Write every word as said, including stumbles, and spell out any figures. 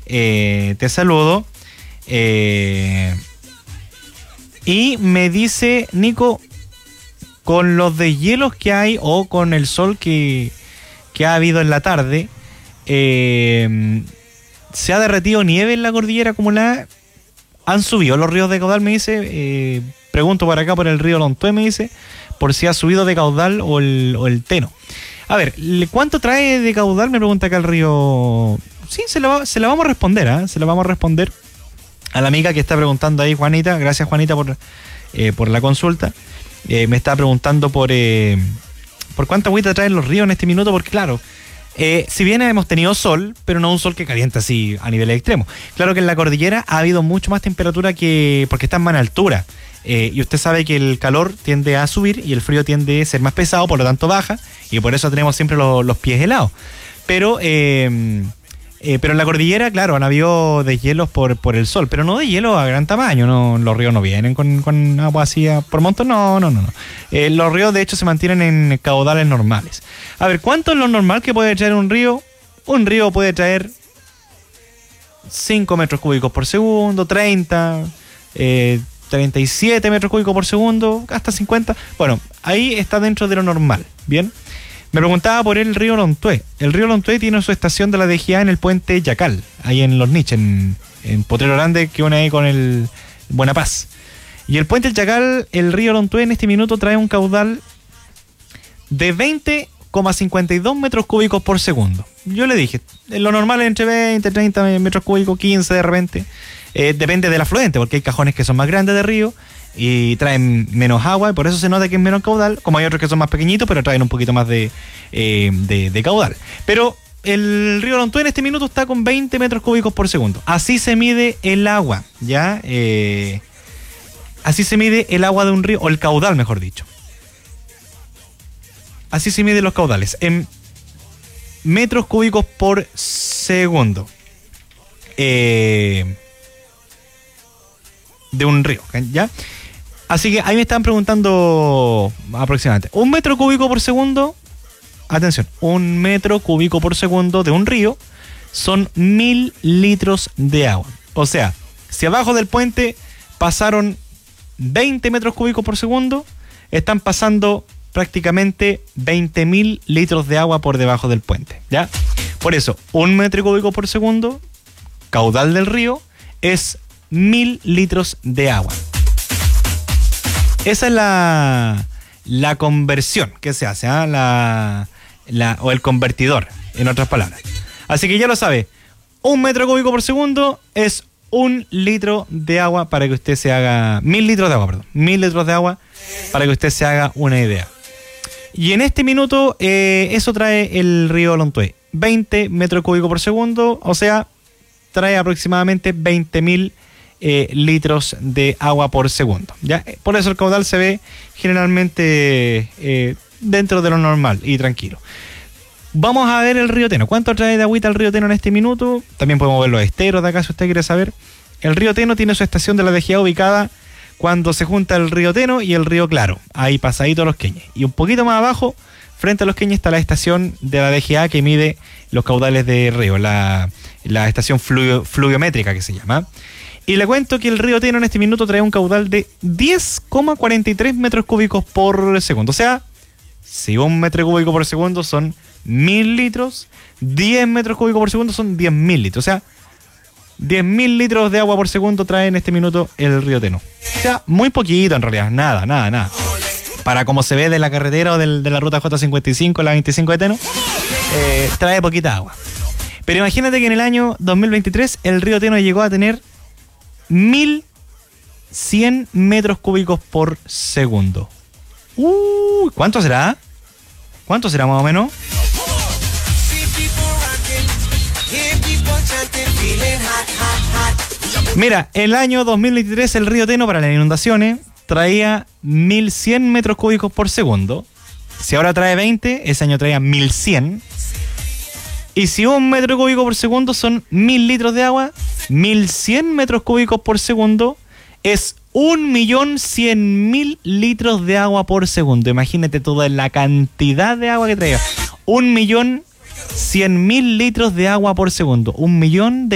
eh, te saludo. Eh, y me dice Nico, con los deshielos que hay o con el sol que, que ha habido en la tarde, eh, se ha derretido nieve en la cordillera acumulada. Han subido los ríos de caudal, me dice. Eh, pregunto por acá por el río Lontué, me dice, por si ha subido de caudal o el, o el Teno. A ver, ¿cuánto trae de caudal? Me pregunta acá el río. Sí, se la, va, se la vamos a responder, ¿eh? Se la vamos a responder a la amiga que está preguntando ahí, Juanita. Gracias, Juanita, por, eh, por la consulta. Eh, me está preguntando por, eh, por cuánta agüita traen los ríos en este minuto, porque claro, eh, si bien hemos tenido sol, pero no un sol que calienta así a nivel extremo. Claro que en la cordillera ha habido mucho más temperatura que porque está en más altura. Eh, y usted sabe que el calor tiende a subir y el frío tiende a ser más pesado, por lo tanto baja, y por eso tenemos siempre lo, los pies helados. Pero eh, eh, pero en la cordillera, claro, han habido deshielos por, por el sol, pero no de hielo a gran tamaño. No, los ríos no vienen con, con agua así a, por montón, no, no, no. no. Eh, los ríos, de hecho, se mantienen en caudales normales. A ver, ¿cuánto es lo normal que puede traer un río? Un río puede traer cinco metros cúbicos por segundo, treinta, eh, treinta y siete metros cúbicos por segundo, hasta cincuenta. Bueno, ahí está dentro de lo normal, ¿bien? Me preguntaba por el río Lontué. El río Lontué tiene su estación de la D G A en el puente Yacal, ahí en Los Niches, en, en Potrero Grande, que une ahí con el Buena Paz. Y el puente Yacal, el río Lontué en este minuto trae un caudal de veinte coma cincuenta y dos metros cúbicos por segundo. Yo le dije, lo normal es entre veinte, treinta metros cúbicos, quince de repente. Eh, depende del afluente, porque hay cajones que son más grandes de río y traen menos agua, y por eso se nota que es menos caudal, como hay otros que son más pequeñitos, pero traen un poquito más de, eh, de, de caudal. Pero el río Lontué en este minuto está con veinte metros cúbicos por segundo. Así se mide el agua, ¿ya? Eh, así se mide el agua de un río, o el caudal, mejor dicho. Así se miden los caudales, en metros cúbicos por segundo. Eh... de un río, ¿ya? Así que ahí me están preguntando aproximadamente. Un metro cúbico por segundo, atención, un metro cúbico por segundo de un río son mil litros de agua. O sea, si abajo del puente pasaron veinte metros cúbicos por segundo, están pasando prácticamente veinte mil litros de agua por debajo del puente, ¿ya? Por eso, un metro cúbico por segundo, caudal del río, es mil litros de agua. Esa es la, la conversión que se hace, ¿eh? la, la, o el convertidor, en otras palabras. Así que ya lo sabe, un metro cúbico por segundo es un litro de agua para que usted se haga, mil litros de agua, perdón, mil litros de agua para que usted se haga una idea. Y en este minuto, eh, eso trae el río Lontué, veinte metros cúbicos por segundo, o sea, trae aproximadamente veinte mil Eh, litros de agua por segundo, ¿ya? Por eso el caudal se ve generalmente eh, dentro de lo normal y tranquilo. Vamos a ver el río Teno. ¿Cuánto trae de agüita el río Teno en este minuto? También podemos ver los esteros de acá si usted quiere saber. El río Teno tiene su estación de la D G A ubicada cuando se junta el río Teno y el río Claro, ahí pasadito Los Queñes. Y un poquito más abajo, frente a Los Queñes, está la estación de la D G A que mide los caudales de río, la, la estación fluvio, fluviométrica que se llama. Y le cuento que el río Teno en este minuto trae un caudal de diez coma cuarenta y tres metros cúbicos por segundo. O sea, si un metro cúbico por segundo son mil litros, diez metros cúbicos por segundo son diez mil litros. O sea, diez mil litros de agua por segundo trae en este minuto el río Teno. O sea, muy poquito en realidad, nada, nada, nada. Para como se ve de la carretera o del, de la ruta J cincuenta y cinco, la veinticinco de Teno, eh, trae poquita agua. Pero imagínate que en el año dos mil veintitrés el río Teno llegó a tener mil cien metros cúbicos por segundo. Uh, ¿cuánto será? ¿Cuánto será más o menos? Mira, el año dos mil veintitrés el río Teno para las inundaciones traía mil cien metros cúbicos por segundo. Si ahora trae veinte, ese año traía mil cien. Y si un metro cúbico por segundo son mil litros de agua, mil cien metros cúbicos por segundo es un millón cien mil litros de agua por segundo. Imagínate toda la cantidad de agua que traía. Un millón cien mil litros de agua por segundo. Un millón de